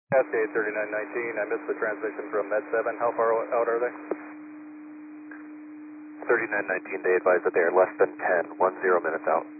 Cascade 3919, I missed the transmission from Med 7. How far out are they? 3919, they advise that they are less than 10, 10 minutes out.